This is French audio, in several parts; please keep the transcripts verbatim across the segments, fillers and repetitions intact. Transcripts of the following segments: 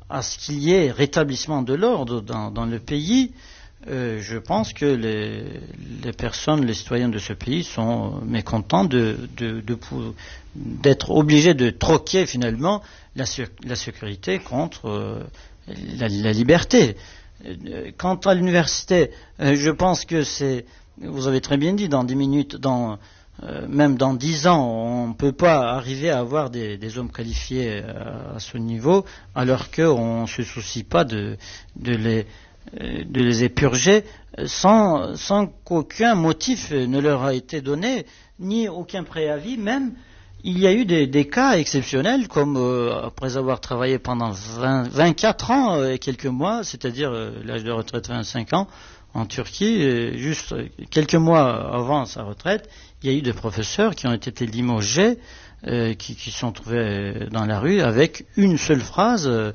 à ce qu'il y ait rétablissement de l'ordre dans, dans le pays, euh, je pense que les, les personnes, les citoyens de ce pays sont mécontents de, de, de, d'être obligés de troquer finalement la, la sécurité contre euh, la, la liberté. Quant à l'université, euh, je pense que c'est, vous avez très bien dit, dans dix minutes, dans, euh, même dans dix ans, on ne peut pas arriver à avoir des, des hommes qualifiés à, à ce niveau, alors qu'on ne se soucie pas de, de, les, de les épurger sans, sans qu'aucun motif ne leur a été donné, ni aucun préavis, même. Il y a eu des, des cas exceptionnels, comme euh, après avoir travaillé pendant vingt, vingt-quatre ans et quelques mois, c'est-à-dire euh, l'âge de retraite vingt-cinq ans, en Turquie, et juste quelques mois avant sa retraite, il y a eu des professeurs qui ont été limogés, euh, qui, qui sont trouvés dans la rue avec une seule phrase, euh,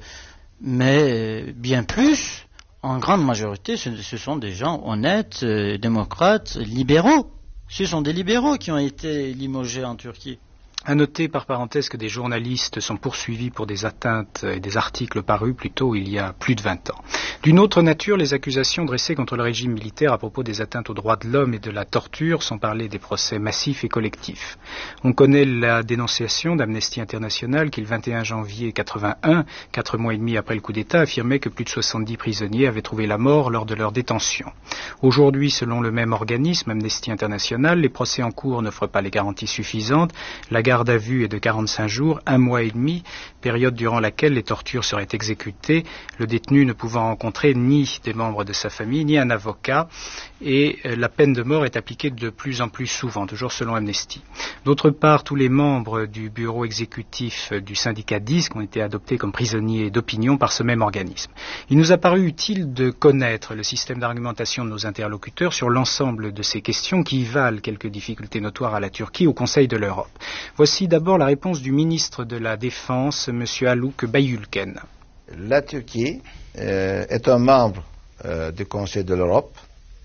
mais bien plus, en grande majorité, ce, ce sont des gens honnêtes, euh, démocrates, libéraux. Ce sont des libéraux qui ont été limogés en Turquie. À noter par parenthèse que des journalistes sont poursuivis pour des atteintes et des articles parus plus tôt il y a plus de vingt ans. D'une autre nature, les accusations dressées contre le régime militaire à propos des atteintes aux droits de l'homme et de la torture, sans parler des procès massifs et collectifs. On connaît la dénonciation d'Amnesty International qui, le vingt et un janvier quatre-vingt-un, quatre mois et demi après le coup d'État, affirmait que plus de soixante-dix prisonniers avaient trouvé la mort lors de leur détention. Aujourd'hui, selon le même organisme, Amnesty International, les procès en cours n'offrent pas les garanties suffisantes. La garde à vue est de quarante-cinq jours, un mois et demi, période durant laquelle les tortures seraient exécutées, le détenu ne pouvant rencontrer ni des membres de sa famille, ni un avocat, et la peine de mort est appliquée de plus en plus souvent, toujours selon Amnesty. D'autre part, tous les membres du bureau exécutif du syndicat D I S C ont été adoptés comme prisonniers d'opinion par ce même organisme. Il nous a paru utile de connaître le système d'argumentation de nos interlocuteurs sur l'ensemble de ces questions qui valent quelques difficultés notoires à la Turquie au Conseil de l'Europe. Voici d'abord la réponse du ministre de la Défense, M. Haluk Bayülken. La Turquie euh, est un membre euh, du Conseil de l'Europe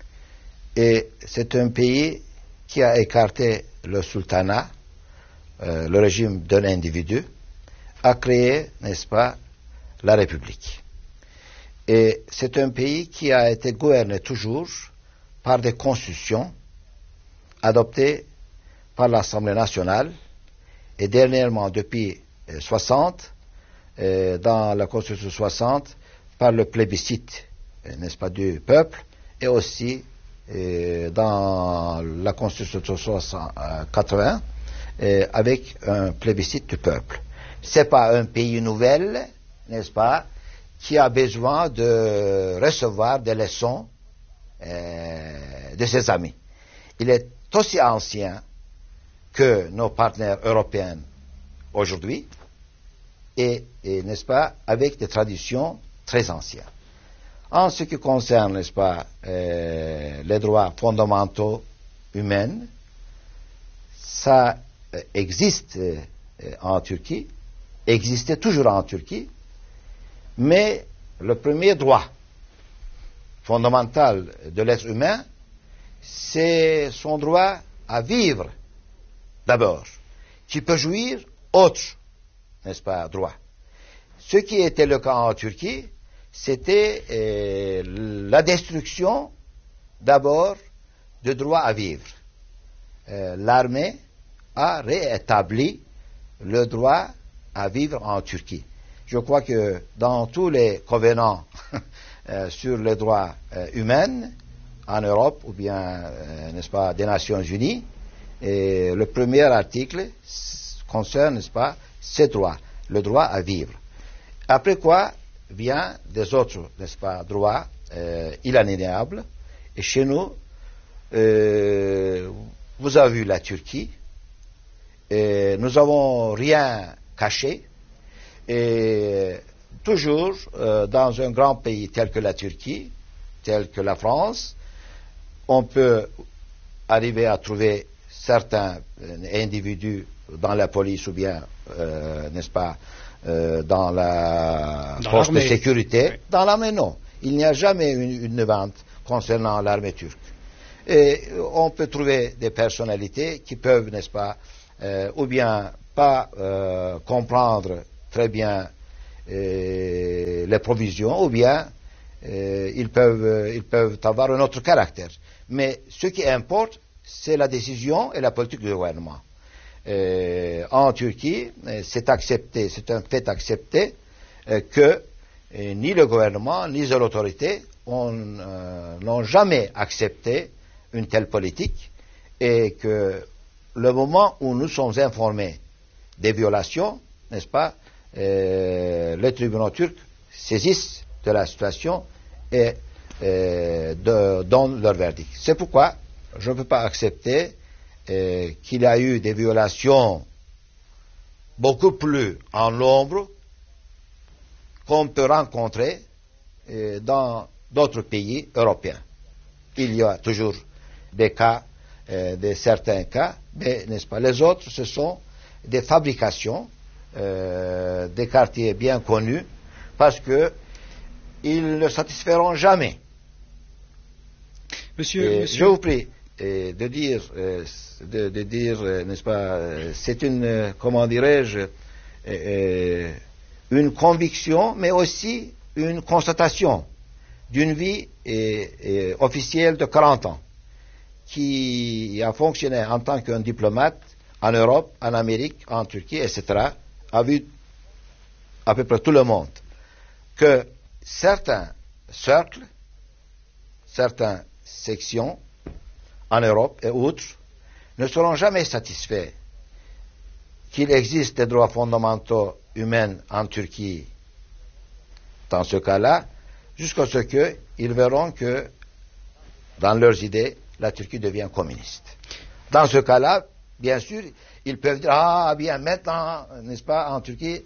et c'est un pays qui a écarté le sultanat, euh, le régime d'un individu, a créé, n'est-ce pas, la République. Et c'est un pays qui a été gouverné toujours par des constitutions adoptées par l'Assemblée nationale et dernièrement depuis euh, soixante, euh, dans la Constitution soixante, par le plébiscite, euh, n'est-ce pas, du peuple, et aussi euh, dans la Constitution quatre-vingts, euh, avec un plébiscite du peuple. C'est pas un pays nouvel, n'est-ce pas, qui a besoin de recevoir des leçons euh, de ses amis. Il est aussi ancien que nos partenaires européens aujourd'hui, et, et n'est-ce pas, avec des traditions très anciennes. En ce qui concerne, n'est-ce pas, euh, les droits fondamentaux humains, ça euh, existe euh, en Turquie, existait toujours en Turquie, mais le premier droit fondamental de l'être humain, c'est son droit à vivre d'abord, qui peut jouir autre, n'est-ce pas, droit. Ce qui était le cas en Turquie, c'était euh, la destruction d'abord du droit à vivre. Euh, l'armée a réétabli le droit à vivre en Turquie. Je crois que dans tous les covenants euh, sur les droits euh, humains en Europe, ou bien, euh, n'est-ce pas, des Nations Unies, et le premier article concerne, n'est-ce pas, ces droits, le droit à vivre. Après quoi vient des autres, n'est-ce pas, droits euh, inaliénables. Et chez nous, euh, vous avez vu la Turquie, et nous n'avons rien caché, et toujours euh, dans un grand pays tel que la Turquie, tel que la France, on peut arriver à trouver certains individus dans la police ou bien, euh, n'est-ce pas, euh, dans la dans force de sécurité. Oui. Dans l'armée, non. Il n'y a jamais une, une vente concernant l'armée turque. Et on peut trouver des personnalités qui peuvent, n'est-ce pas, euh, ou bien pas euh, comprendre très bien euh, les provisions, ou bien euh, ils, peuvent, ils peuvent avoir un autre caractère. Mais ce qui importe, c'est la décision et la politique du gouvernement. Euh, en Turquie, c'est accepté, c'est un fait accepté euh, que euh, ni le gouvernement ni l'autorité euh, n'ont jamais accepté une telle politique, et que le moment où nous sommes informés des violations, n'est-ce pas, euh, les tribunaux turcs saisissent de la situation et euh, de, donnent leur verdict. C'est pourquoi je ne peux pas accepter euh, qu'il y a eu des violations beaucoup plus en l'ombre qu'on peut rencontrer euh, dans d'autres pays européens. Il y a toujours des cas, euh, de certains cas, mais n'est-ce pas, les autres, ce sont des fabrications, euh, des quartiers bien connus, parce que ils ne satisferont jamais. Monsieur, monsieur... Je vous prie euh, de dire, euh, de, de dire, euh, n'est-ce pas, euh, c'est une, euh, comment dirais-je, euh, euh, une conviction, mais aussi une constatation d'une vie euh, euh, officielle de quarante ans, qui a fonctionné en tant qu'un diplomate en Europe, en Amérique, en Turquie, et cetera, a vu à peu près tout le monde que certains cercles, certaines sections en Europe et autres ne seront jamais satisfaits qu'il existe des droits fondamentaux humains en Turquie dans ce cas-là, jusqu'à ce qu'ils verront que, dans leurs idées, la Turquie devient communiste. Dans ce cas-là, bien sûr, ils peuvent dire, ah bien, maintenant, n'est-ce pas, en Turquie,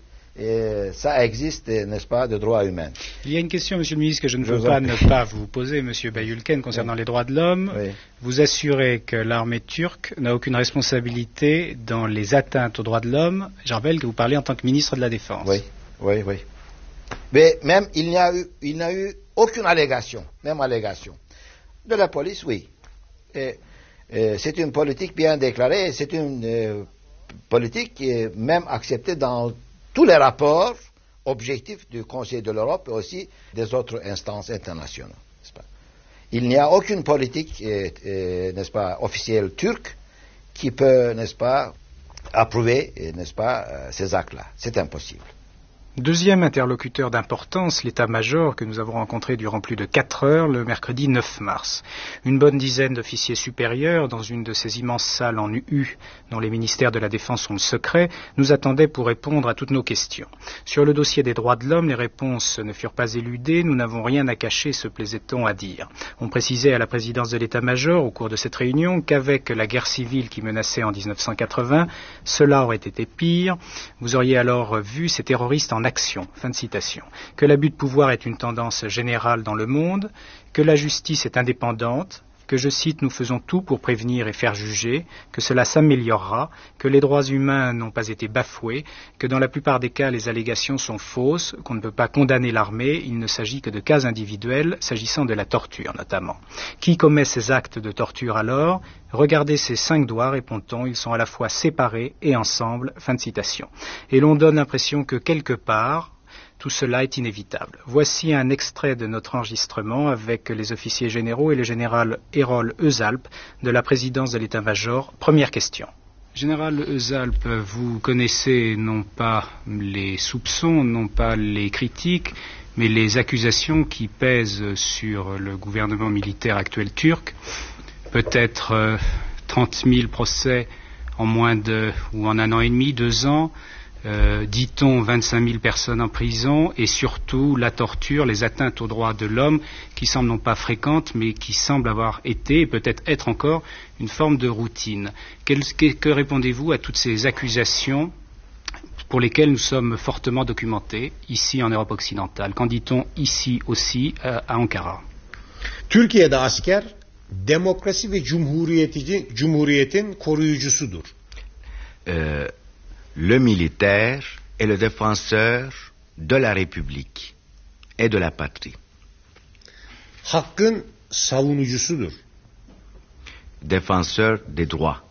et ça existe, n'est-ce pas, de droits humains. Il y a une question, Monsieur le Ministre, que je ne veux pas ne pas vous poser, Monsieur Bayülken, concernant oui. les droits de l'homme. Oui. Vous assurez que l'armée turque n'a aucune responsabilité dans les atteintes aux droits de l'homme. Je rappelle que vous parlez en tant que ministre de la Défense. Oui, oui, oui. Mais même, il n'y a eu, il n'y a eu aucune allégation, même allégation. De la police, oui. Et, et c'est une politique bien déclarée, c'est une euh, politique qui est même acceptée dans tous les rapports objectifs du Conseil de l'Europe et aussi des autres instances internationales. N'est-ce pas? Il n'y a aucune politique, euh, euh, n'est-ce pas, officielle turque qui peut, n'est-ce pas, approuver, n'est-ce pas, euh, ces actes-là. C'est impossible. Deuxième interlocuteur d'importance, l'état-major que nous avons rencontré durant plus de quatre heures le mercredi neuf mars. Une bonne dizaine d'officiers supérieurs dans une de ces immenses salles en U, dont les ministères de la Défense sont le secret, nous attendaient pour répondre à toutes nos questions. Sur le dossier des droits de l'homme, les réponses ne furent pas éludées, nous n'avons rien à cacher, se plaisait-on à dire. On précisait à la présidence de l'état-major au cours de cette réunion qu'avec la guerre civile qui menaçait en dix-neuf cent quatre-vingts, cela aurait été pire. Vous auriez alors vu ces terroristes en action, fin de citation, que l'abus de pouvoir est une tendance générale dans le monde, que la justice est indépendante, que, je cite, nous faisons tout pour prévenir et faire juger, que cela s'améliorera, que les droits humains n'ont pas été bafoués, que dans la plupart des cas les allégations sont fausses, qu'on ne peut pas condamner l'armée, il ne s'agit que de cas individuels, s'agissant de la torture notamment. Qui commet ces actes de torture alors ? Regardez ces cinq doigts, répond-on, ils sont à la fois séparés et ensemble, fin de citation. Et l'on donne l'impression que quelque part, tout cela est inévitable. Voici un extrait de notre enregistrement avec les officiers généraux et le général Erol Özalp de la présidence de l'état-major. Première question. Général Özalp, vous connaissez non pas les soupçons, non pas les critiques, mais les accusations qui pèsent sur le gouvernement militaire actuel turc. Peut-être euh, trente mille procès en moins de, ou en un an et demi, deux ans, euh, dit-on vingt-cinq mille personnes en prison, et surtout la torture, les atteintes aux droits de l'homme, qui semblent non pas fréquentes, mais qui semblent avoir été, et peut-être être encore, une forme de routine. Quel, que, que répondez-vous à toutes ces accusations pour lesquelles nous sommes fortement documentés, ici en Europe occidentale? Qu'en dit-on ici aussi, euh, à Ankara? Türkiye'de asker demokrasi ve cumhuriyeti, cumhuriyetin koruyucusudur. Euh, le militaire est le défenseur de la République et de la patrie. Hakkın savunucusudur. Défenseur des droits.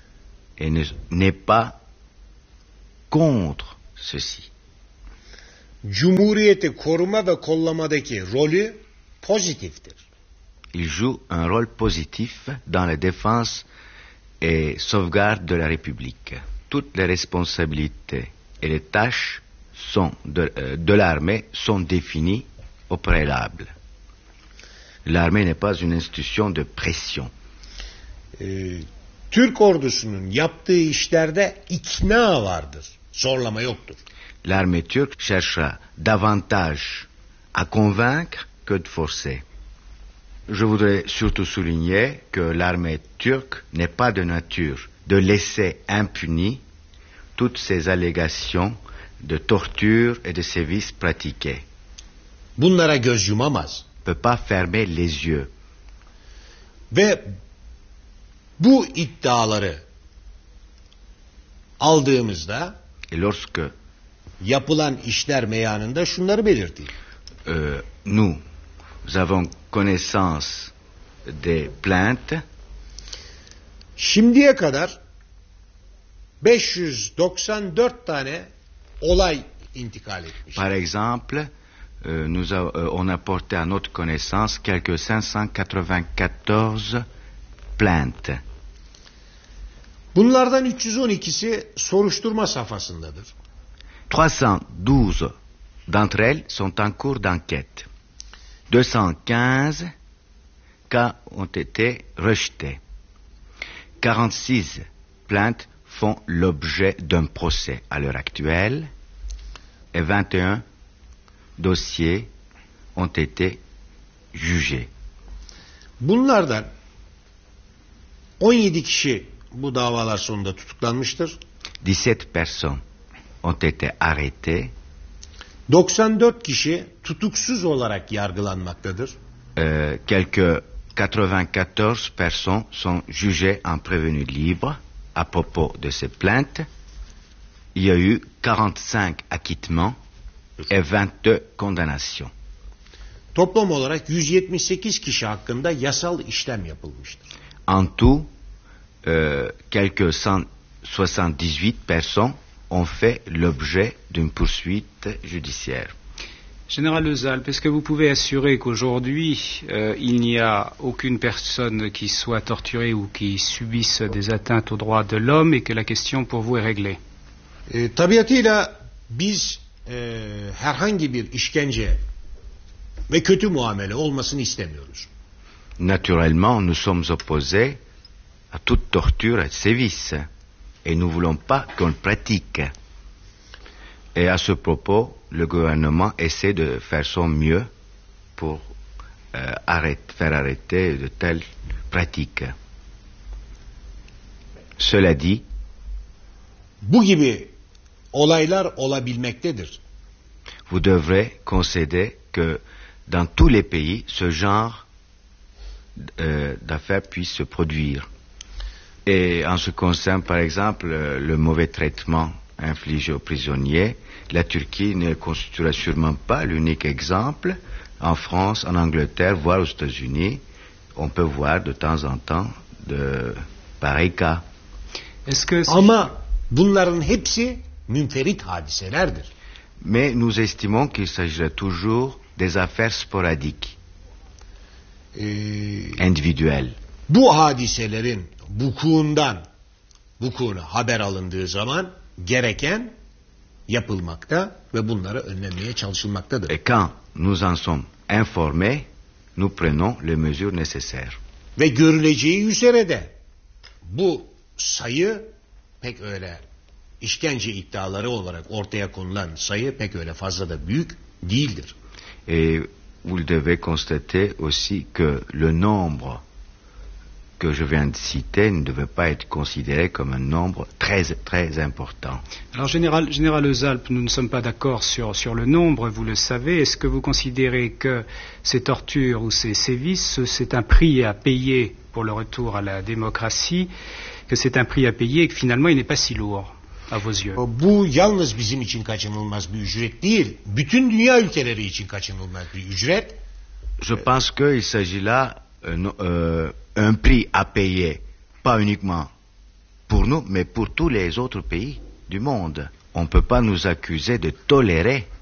Et ne, n'est pas contre ceci. Cumhuriyeti koruma ve kollamadaki rolü pozitiftir. Il joue un rôle positif dans la défense et sauvegarde de la République. Toutes les responsabilités et les tâches sont de, euh, de l'armée sont définies au préalable. L'armée n'est pas une institution de pression. Ee, Türk ordusunun yaptığı işlerde ikna vardır. Zorlama yoktur. L'armée turque cherchera davantage à convaincre que de forcer. Je voudrais surtout souligner que l'armée turque n'est pas de nature de laisser impunies toutes ces allégations de torture et de sévices pratiqués. Bunlara göz yumamaz. Ne peut pas fermer les yeux. Ve bu iddiaları aldığımızda Et lorsque yapılan işler meyanında şunları belirtiyor. euh, nous avons connaissance des plaintes, Şimdiye kadar beş yüz doksan dört tane olay intikal etmiş. par exemple, euh, nous a- euh, on a porté à notre connaissance quelques cinq cent quatre-vingt-quatorze plaintes. Bunlardan üç yüz on ikisi soruşturma safhasındadır. trois cent douze d'entre elles sont en cours d'enquête. deux cent quinze cas ont été rejetés. quarante-six plaintes font l'objet d'un procès à l'heure actuelle et vingt et un dossiers ont été jugés. Bunlardan on yedi kişi bu davalar sonunda tutuklanmıştır. dix-sept personnes ont été arrêtées. doksan dört kişi tutuksuz olarak yargılanmaktadır. Euh, quelques quatre-vingt-quatorze personnes sont jugées en prévenu libre à propos de ces plaintes. Il y a eu quarante-cinq acquittements et vingt-deux condamnations. Toplam olarak yüz yetmiş sekiz kişi hakkında yasal işlem yapılmıştır. En tout, euh, quelques cent soixante-dix-huit personnes ont fait l'objet d'une poursuite judiciaire. Général Lezalpe, est-ce que vous pouvez assurer qu'aujourd'hui, euh, il n'y a aucune personne qui soit torturée ou qui subisse des atteintes aux droits de l'homme et que la question pour vous est réglée? E, tabiatıyla biz e, herhangi bir işkence ve kötü muamele olmasını istemiyoruz. Naturellement, nous sommes opposés à toute torture et sévice, et nous ne voulons pas qu'on le pratique. Et à ce propos, le gouvernement essaie de faire son mieux pour euh, arrêter, faire arrêter de telles pratiques. Cela dit, Bu gibi olaylar olabilmektedir. vous devrez concéder que dans tous les pays, ce genre euh, d'affaires puisse se produire. Et en ce qui concerne, par exemple, euh, le mauvais traitement infligé aux prisonniers, la Turquie ne constituera sûrement pas l'unique exemple. En France, en Angleterre, voire aux États-Unis, on peut voir de temps en temps de pareils cas. Est-ce que si- Ama bunların hepsi münferit hadiselerdir. Mais nous estimons qu'il s'agirait toujours des affaires sporadiques, Ee, individuelles. bu hadiselerin vukuundan, vukuuna haber alındığı zaman gereken yapılmakta ve bunları önlemeye çalışılmaktadır. Et quand nous en sommes informés, nous prenons les mesures nécessaires. Ve görüleceği üzere de bu sayı pek öyle işkence iddiaları olarak ortaya konulan sayı pek öyle fazla da büyük değildir. Et vous devez constater aussi que le nombre que je viens de citer ne devait pas être considéré comme un nombre très, très important. Alors, Général, Général Lezalpe, nous ne sommes pas d'accord sur, sur le nombre, vous le savez. Est-ce que vous considérez que ces tortures ou ces sévices, c'est un prix à payer pour le retour à la démocratie, que c'est un prix à payer et que finalement il n'est pas si lourd à vos yeux? Bu yalnız bizim için kaçınılmaz bir ücret değil, bütün dünya ülkeleri için kaçınılmaz bir ücret. Je pense qu'il s'agit là euh, euh, un prix à payer, pas uniquement pour nous, mais pour tous les autres pays du monde. On ne peut pas nous accuser de tolérer